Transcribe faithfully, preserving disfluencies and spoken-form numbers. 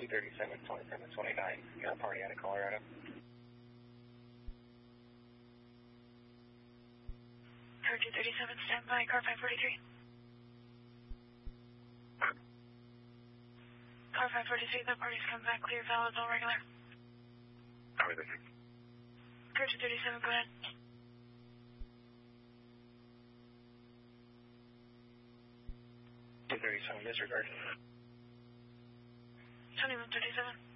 thirty-seven, twenty-seven, twenty-nine. You're a party out of Colorado. Car two thirty-seven, stand by, car five forty-three. Car five forty-three, the party's come back clear, valid, all regular. How is it? Car two thirty-seven, go ahead. two thirty-seven, disregard. twenty-one thirty-seven.